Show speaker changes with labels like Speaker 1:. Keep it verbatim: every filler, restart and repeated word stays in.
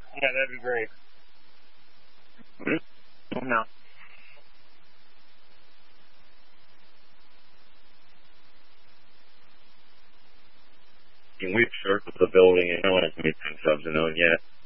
Speaker 1: Yeah, that'd be great.
Speaker 2: Mm-hmm. No. We've circled the building and no one has made ten subs in those yet.